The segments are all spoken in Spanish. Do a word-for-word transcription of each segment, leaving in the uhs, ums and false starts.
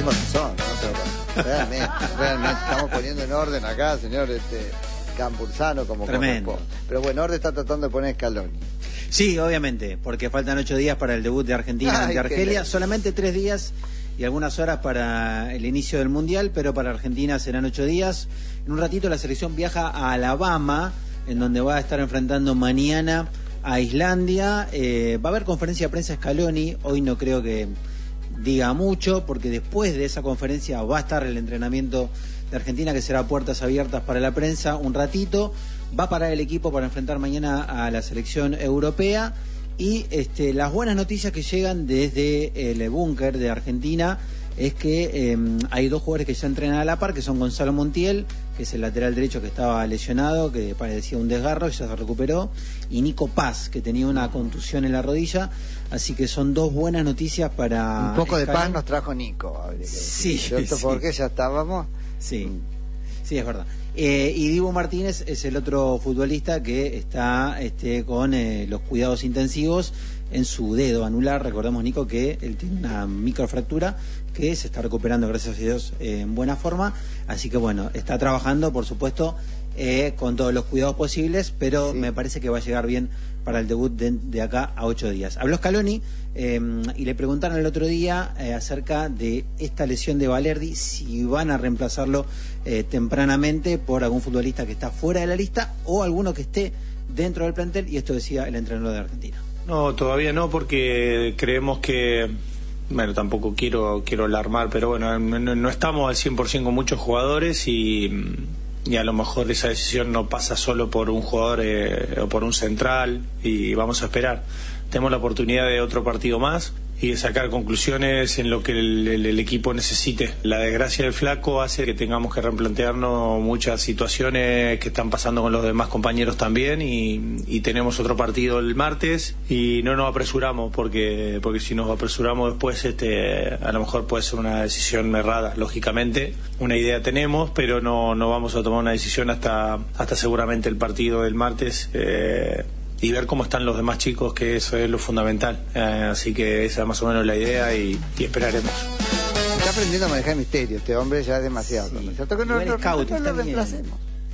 tenemos razón, ¿no? Pero realmente, realmente estamos poniendo en orden acá, señor este, Campuzano, como tremendo. Pero bueno, orden está tratando de poner Scaloni. Sí, obviamente, porque faltan ocho días para el debut de Argentina ante Argelia, solamente tres días y algunas horas para el inicio del Mundial, pero para Argentina serán ocho días. En un ratito la selección viaja a Alabama, en donde va a estar enfrentando mañana a Islandia. Eh, va a haber conferencia de prensa Scaloni, hoy no creo que diga mucho, porque después de esa conferencia va a estar el entrenamiento de Argentina, que será puertas abiertas para la prensa un ratito. Va a parar el equipo para enfrentar mañana a la selección europea. Y este, las buenas noticias que llegan desde el búnker de Argentina es que eh, hay dos jugadores que ya entrenan a la par, que son Gonzalo Montiel, que es el lateral derecho que estaba lesionado, que parecía un desgarro, ya se recuperó, y Nico Paz, que tenía una contusión en la rodilla. Así que son dos buenas noticias para... Un poco de paz nos trajo Nico. Sí, ¿cierto? Sí. Porque ya estábamos... Sí, sí, es verdad. Eh, y Dibu Martínez es el otro futbolista que está este, con eh, los cuidados intensivos en su dedo anular. Recordemos, Nico, que él tiene una microfractura que se está recuperando, gracias a Dios, eh, en buena forma. Así que bueno, está trabajando, por supuesto, eh, con todos los cuidados posibles, pero sí, me parece que va a llegar bien para el debut de, de acá a ocho días. Habló Scaloni eh, y le preguntaron el otro día eh, acerca de esta lesión de Valerdi, si van a reemplazarlo eh, tempranamente por algún futbolista que está fuera de la lista o alguno que esté dentro del plantel, y esto decía el entrenador de Argentina. No, todavía no, porque creemos que, bueno, tampoco quiero quiero alarmar, pero bueno, no, no estamos al cien por ciento con muchos jugadores y, y a lo mejor esa decisión no pasa solo por un jugador eh, o por un central, y vamos a esperar. Tenemos la oportunidad de otro partido más y de sacar conclusiones en lo que el, el, el equipo necesite. La desgracia del Flaco hace que tengamos que replantearnos muchas situaciones que están pasando con los demás compañeros también, y, y tenemos otro partido el martes y no nos apresuramos, porque porque si nos apresuramos después este a lo mejor puede ser una decisión errada. Lógicamente una idea tenemos, pero no, no vamos a tomar una decisión hasta, hasta seguramente el partido del martes, eh, y ver cómo están los demás chicos, que eso es lo fundamental. Eh, así que esa es más o menos la idea, y, y esperaremos. Está aprendiendo a manejar misterio este hombre, ya es demasiado. Sí. ¿Cierto? Que no, no, scout, no lo reemplacemos.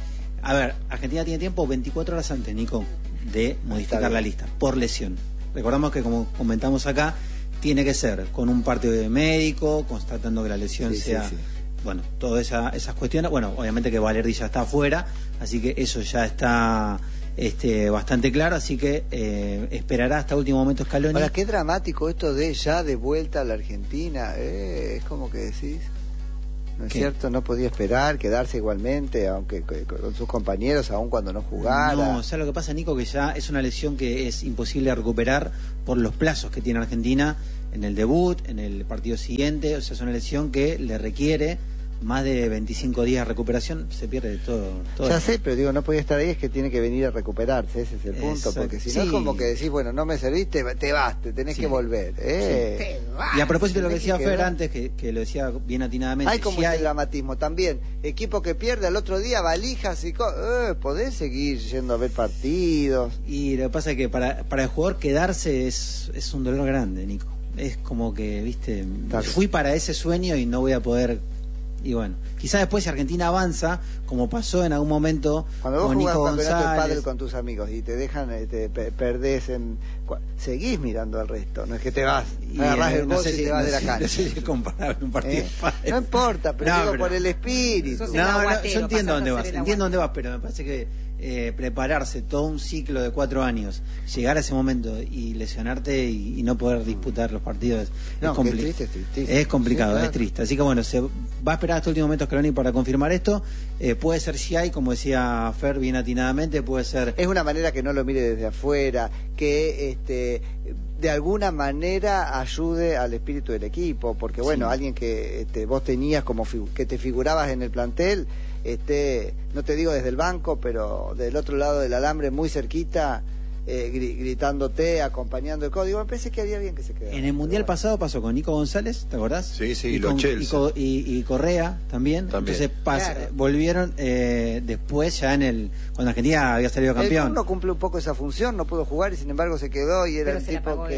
A ver, Argentina tiene tiempo veinticuatro horas antes, Nico, de modificar la lista por lesión. Recordamos que, como comentamos acá, tiene que ser con un parte de médico, constatando que la lesión sí, sea... Sí, sí. Bueno, todas esa, esas cuestiones. Bueno, obviamente que Valerdi ya está afuera, así que eso ya está... Este, bastante claro, así que eh, esperará hasta último momento Scaloni. Ahora, qué dramático esto de ya de vuelta a la Argentina, eh, es como que decís, ¿no es ¿Qué? cierto? No podía esperar, quedarse igualmente, aunque con sus compañeros, aun cuando no jugara. No, o sea, lo que pasa, Nico, que ya es una lesión que es imposible de recuperar por los plazos que tiene Argentina en el debut, en el partido siguiente. O sea, es una lesión que le requiere más de veinticinco días de recuperación, se pierde todo, todo. Ya sé, pero digo, no podía estar ahí, es que tiene que venir a recuperarse, ese es el punto. Exacto. Porque si no, sí, es como que decís, bueno, no me serviste, te vas, te tenés sí. que volver. Eh. Sí. Te vas, y a propósito de lo que decía Fer antes, que, que lo decía bien atinadamente. Hay como si ese hay... dramatismo también. Equipo que pierde al otro día, valijas y cosas. Eh, podés seguir yendo a ver partidos. Y lo que pasa es que para, para el jugador quedarse es, es un dolor grande, Nico. Es como que, viste, Tal. fui para ese sueño y no voy a poder... Y bueno, quizás después si Argentina avanza, como pasó en algún momento cuando vos con jugás Nico un campeonato de González, pádel con tus amigos y te dejan, te perdés en... Seguís mirando al resto, no es que te vas, y agarrás eh, el no bolso sé y si, te vas no de la sé, cancha. No sé si es comparable un partido ¿Eh? de pádel. No importa, pero no, digo pero, por el espíritu. No, no, yo entiendo dónde vas, entiendo dónde vas, pero me parece que eh, prepararse todo un ciclo de cuatro años, llegar a ese momento y lesionarte y, y no poder disputar los partidos no, es, compli es, triste, es, es complicado, sí, claro. es triste. Así que bueno, se va a esperar hasta el último momento Scaloni para confirmar esto. Eh, puede ser si hay, como decía Fer bien atinadamente, puede ser... Es una manera que no lo mire desde afuera, que este de alguna manera ayude al espíritu del equipo, porque bueno, sí. alguien que este, vos tenías como que te figurabas en el plantel, este, no te digo desde el banco, pero del otro lado del alambre, muy cerquita, eh, gr gritándote, acompañando el código. Me parece que haría bien que se quedara. En el Mundial bueno. pasado pasó con Nico González, ¿te acordás? Sí, sí, y los con, Chelsea. Y, y, y Correa también. también. Entonces pas, claro. volvieron eh, después ya en el... Cuando Argentina había salido campeón. El Kun no cumple un poco esa función, no pudo jugar y sin embargo se quedó y era Pero el se tipo que... Él.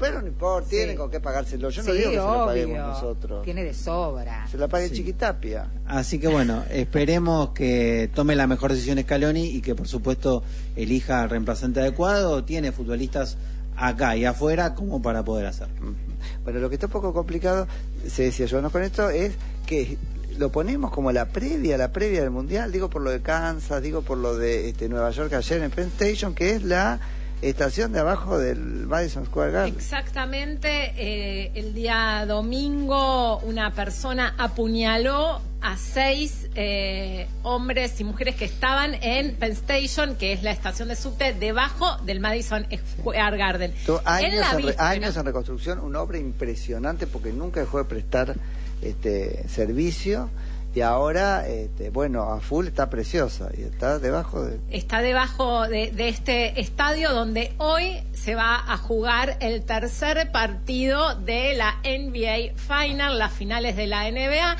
pero no importa, sí. tienen con qué pagárselo. Yo no sí, digo que obvio. se lo paguemos nosotros. Tiene de sobra. Se la pague sí. Chiquitapia. Así que bueno, esperemos que tome la mejor decisión Scaloni y que por supuesto elija al reemplazante adecuado. Tiene futbolistas acá y afuera como para poder hacerlo. Bueno, lo que está un poco complicado, se decía yo, ¿no? Con esto es que lo ponemos como la previa, la previa del Mundial, digo por lo de Kansas, digo por lo de este, Nueva York ayer en Penn Station, que es la estación de abajo del Madison Square Garden. Exactamente, eh, el día domingo una persona apuñaló a seis eh, hombres y mujeres que estaban en Penn Station, que es la estación de subte debajo del Madison Square Garden. Años en, la en, víspera, años en reconstrucción, una obra impresionante porque nunca dejó de prestar este servicio. Y ahora, este, bueno, a full está preciosa y está debajo de... Está debajo de, de este estadio donde hoy se va a jugar el tercer partido de la N B A Final, las finales de la N B A,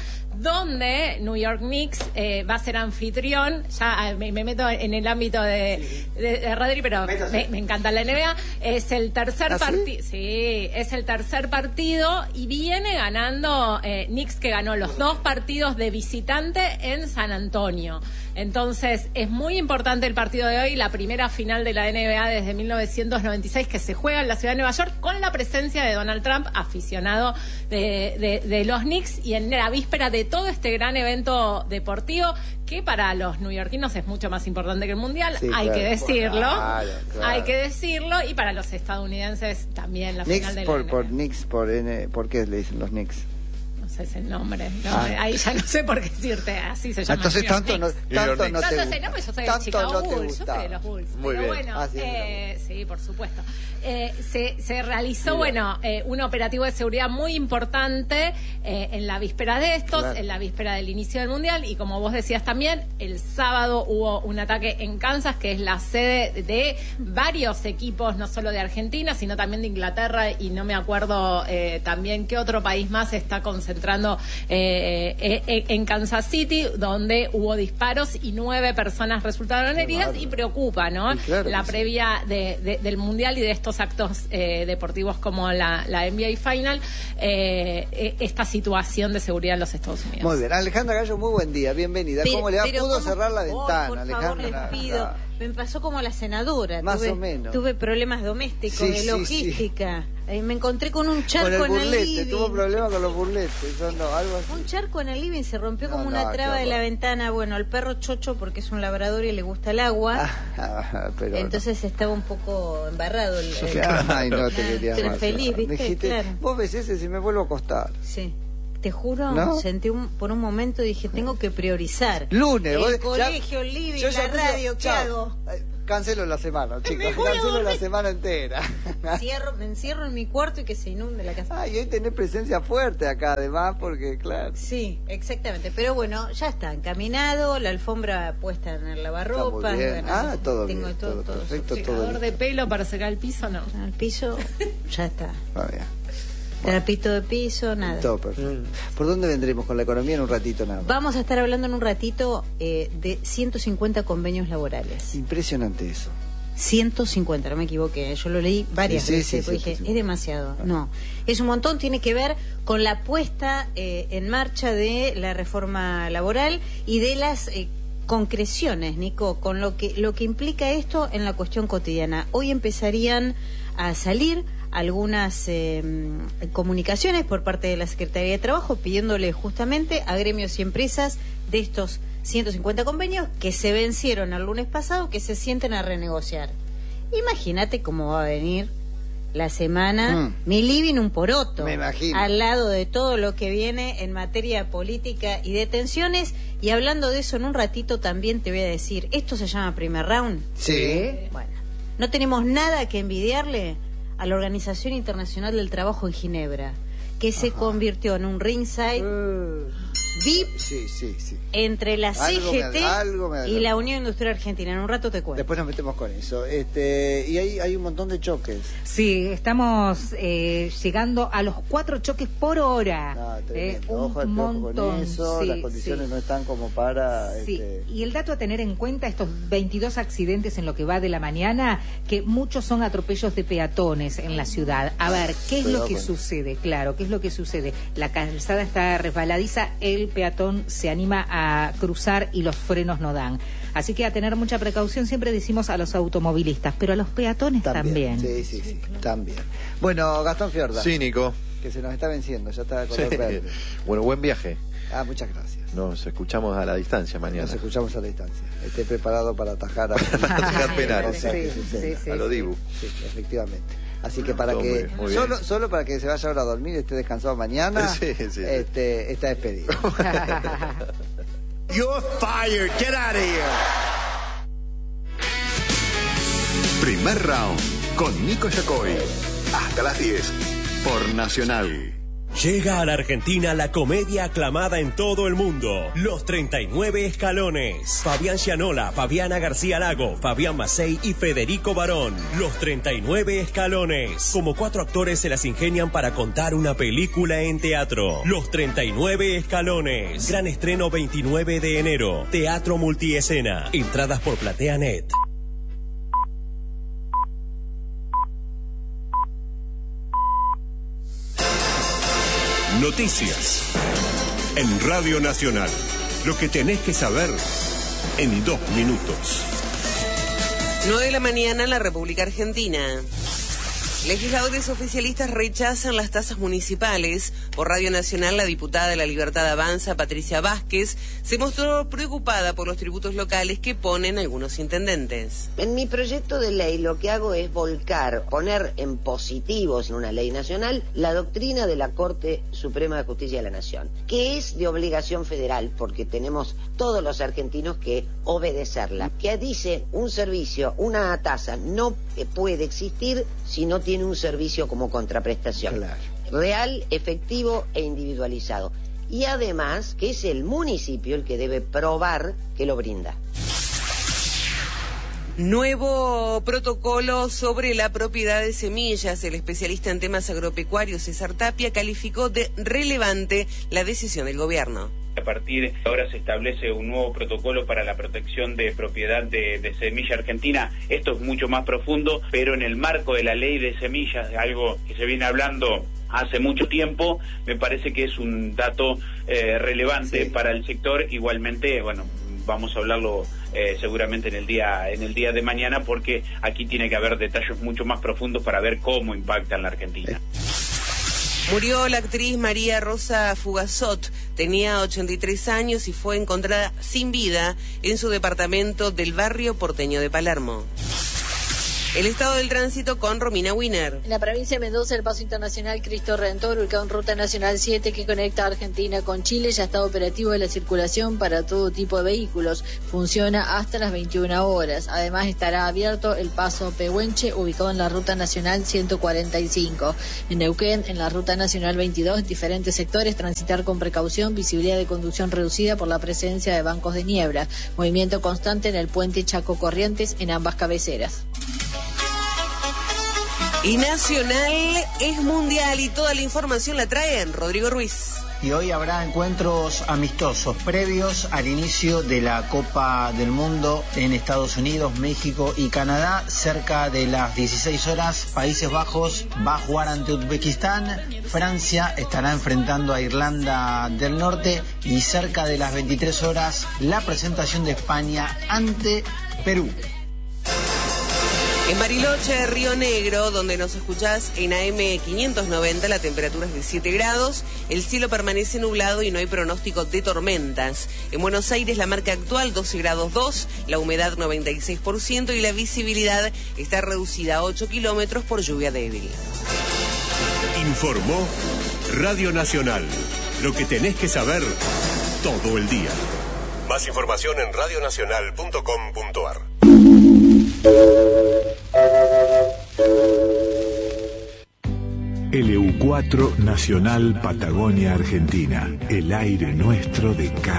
donde New York Knicks eh, va a ser anfitrión. Ya me, me meto en el ámbito de, de, de Rodri, pero me, me encanta la N B A. Es el tercer ¿Ah, partido. sí? Sí, es el tercer partido y viene ganando eh, Knicks, que ganó los dos partidos de visitante en San Antonio. Entonces, es muy importante el partido de hoy, la primera final de la N B A desde mil novecientos noventa y seis, que se juega en la ciudad de Nueva York, con la presencia de Donald Trump, aficionado de, de, de los Knicks, y en la víspera de todo este gran evento deportivo, que para los neoyorquinos es mucho más importante que el Mundial, sí, hay claro, que decirlo, claro, claro. hay que decirlo, y para los estadounidenses también la Knicks final de la por, N B A. por Knicks, por, N, ¿por qué le dicen los Knicks? No sé, es el nombre, no, ah. ahí ya no sé por qué decirte, así se llama. Entonces tanto no, tanto no te Tanto gusta. sé, no, pues yo soy de Tanto Chicago no te Bulls, yo soy de los Bulls. Muy pero bien. bueno, Ah, sí, eh, sí, por supuesto. Eh, se, se realizó, bueno, eh, un operativo de seguridad muy importante eh, en la víspera de estos, claro. en la víspera del inicio del Mundial, y como vos decías también, el sábado hubo un ataque en Kansas, que es la sede de varios equipos, no solo de Argentina, sino también de Inglaterra, y no me acuerdo eh, también qué otro país más se está concentrando eh, eh, en Kansas City, donde hubo disparos y nueve personas resultaron heridas, y preocupa, ¿no? Claro, la sí. previa de, de, del Mundial y de estos actos eh, deportivos como la, la N B A Final, eh, esta situación de seguridad en los Estados Unidos. Muy bien, Alejandra Gallo, muy buen día, bienvenida. Pero, ¿Cómo le va? pero ¿Pudo ¿cómo? cerrar la Oh, ventana, por Alejandra? favor, les pido. Ah, Me pasó como la senadora. Más tuve, o menos. Tuve problemas domésticos, Sí, de sí, logística. Eh, me encontré con un charco con el en el burlete, living. tuvo problemas con los burletes, eso no, algo así. Un charco en el living, se rompió No, como no, una qué traba de la horror. ventana. Bueno, el perro Chocho, porque es un labrador y le gusta el agua. Ah, pero Entonces estaba un poco embarrado el, el- no. Ay, no te Ah, querías pero más. feliz, ¿viste? Dijiste, Claro. vos ves ese, si me vuelvo a acostar. Sí. Te juro, ¿No? sentí un, por un momento, dije, tengo que priorizar. Lunes, El vos- colegio, ya- el living, yo ya la puse- radio, ¿qué chao. hago? Eh, Cancelo la semana, chicos. Me voy a Cancelo la dormir. semana entera. Cierro, me encierro en mi cuarto y que se inunde la casa. Ay, hoy tenés presencia fuerte acá, además, porque, claro. Sí, exactamente. Pero bueno, ya está encaminado, la alfombra puesta en el lavarropas. Está muy bien. Bueno, Ah, todo tengo bien, todo, todo todo perfecto, todo Secador bien. de pelo para secar el piso, no. al piso, ya está. Ah, bien. Trapito de piso, nada. Todo perfecto. ¿Por dónde vendremos con la economía en un ratito nada más? Vamos a estar hablando en un ratito eh, de ciento cincuenta convenios laborales. Impresionante eso. ciento cincuenta, no me equivoqué, yo lo leí varias Sí, sí, veces, sí, porque sí, dije, sí. es demasiado. No, es un montón, tiene que ver con la puesta eh, en marcha de la reforma laboral y de las eh, concreciones, Nico, con lo que, lo que implica esto en la cuestión cotidiana. Hoy empezarían a salir algunas eh, comunicaciones por parte de la Secretaría de Trabajo pidiéndole justamente a gremios y empresas de estos ciento cincuenta convenios que se vencieron el lunes pasado que se sienten a renegociar. Imagínate cómo va a venir la semana, Mm. mi living un poroto, Me imagino. al lado de todo lo que viene en materia política y de tensiones. Y hablando de eso en un ratito también te voy a decir, esto se llama primer round. Sí. Bueno, no tenemos nada que envidiarle a la Organización Internacional del Trabajo en Ginebra, que se Ajá. convirtió en un ringside V I P Sí, sí, sí. entre la Algo me- C G T algo me y la Unión Industrial Argentina. En un rato te cuento. Después nos metemos con eso. Este, y hay, hay un montón de choques. Sí, estamos eh, llegando a los cuatro choques por hora. Ah, Eh, tremendo. un Ojo al piojo montón. con eso, Sí, las condiciones sí. no están como para... Sí, este, y el dato a tener en cuenta, estos veintidós accidentes en lo que va de la mañana, que muchos son atropellos de peatones en la ciudad. A ver, ¿qué es Cuidado lo que con- sucede? Claro, ¿qué es lo que sucede? La calzada está resbaladiza, el peatón se anima a cruzar y los frenos no dan. Así que a tener mucha precaución, siempre decimos a los automovilistas, pero a los peatones también. Sí, sí, sí, también. Bueno, Gastón Fiorda, Sí, Nico. que se nos está venciendo, ya está de color Sí. verde. Bueno, buen viaje. Ah, muchas gracias. Nos escuchamos a la distancia mañana. Nos escuchamos a la distancia. Esté preparado para atajar a, Atajar penales. cosas que Sí, suceden. sí, sí. A lo Dibu. Sí, efectivamente. Así que para Todo que muy- muy bien. solo solo para que se vaya ahora a dormir, esté descansado mañana, Sí, sí, sí. este está despedido. You're fired. Get out of here. Primer round con Nico Yacoy. Hasta las diez por Nacional. Llega a la Argentina la comedia aclamada en todo el mundo, Los treinta y nueve Escalones. Fabián Gianola, Fabiana García Lago, Fabián Macei y Federico Barón. Los treinta y nueve Escalones. Como cuatro actores se las ingenian para contar una película en teatro. Los treinta y nueve Escalones. Gran estreno veintinueve de enero. Teatro Multiescena. Entradas por PlateaNet. Noticias en Radio Nacional. Lo que tenés que saber en dos minutos. nueve de la mañana en la República Argentina. Legisladores oficialistas rechazan las tasas municipales. Por Radio Nacional, la diputada de La Libertad Avanza, Patricia Vázquez, se mostró preocupada por los tributos locales que ponen algunos intendentes. En mi proyecto de ley lo que hago es volcar, poner en positivos en una ley nacional la doctrina de la Corte Suprema de Justicia de la Nación, que es de obligación federal porque tenemos todos los argentinos que obedecerla, que dice un servicio, una tasa no puede existir si no tiene un servicio como contraprestación. Claro. Real, efectivo e individualizado. Y además que es el municipio el que debe probar que lo brinda. Nuevo protocolo sobre la propiedad de semillas. El especialista en temas agropecuarios César Tapia calificó de relevante la decisión del gobierno. A partir de ahora se establece un nuevo protocolo para la protección de propiedad de, de semilla argentina. Esto es mucho más profundo, pero en el marco de la ley de semillas, algo que se viene hablando hace mucho tiempo, me parece que es un dato eh, relevante sí. para el sector. Igualmente, bueno, vamos a hablarlo eh, seguramente en el día en el día de mañana, porque aquí tiene que haber detalles mucho más profundos para ver cómo impacta en la Argentina. Murió la actriz María Rosa Fugazot, tenía ochenta y tres años y fue encontrada sin vida en su departamento del barrio porteño de Palermo. El estado del tránsito con Romina Wiener. En la provincia de Mendoza, el paso internacional Cristo Redentor, ubicado en Ruta Nacional siete que conecta a Argentina con Chile, ya está operativo de la circulación para todo tipo de vehículos. Funciona hasta las veintiuna horas. Además, estará abierto el paso Pehuenche, ubicado en la Ruta Nacional ciento cuarenta y cinco. En Neuquén, en la Ruta Nacional veintidós, en diferentes sectores, transitar con precaución, visibilidad de conducción reducida por la presencia de bancos de niebla. Movimiento constante en el puente Chaco Corrientes en ambas cabeceras. Y Nacional es mundial y toda la información la traen Rodrigo Ruiz. Y hoy habrá encuentros amistosos previos al inicio de la Copa del Mundo en Estados Unidos, México y Canadá. Cerca de las dieciséis horas, Países Bajos va a jugar ante Uzbekistán, Francia estará enfrentando a Irlanda del Norte y cerca de las veintitrés horas la presentación de España ante Perú. En Bariloche, Río Negro, donde nos escuchás en A M quinientos noventa, la temperatura es de siete grados, el cielo permanece nublado y no hay pronóstico de tormentas. En Buenos Aires, la marca actual doce grados dos, la humedad noventa y seis por ciento y la visibilidad está reducida a ocho kilómetros por lluvia débil. Informó Radio Nacional. Lo que tenés que saber todo el día. Más información en radio nacional punto com punto a r. L U cuatro Nacional Patagonia Argentina. El aire nuestro de cada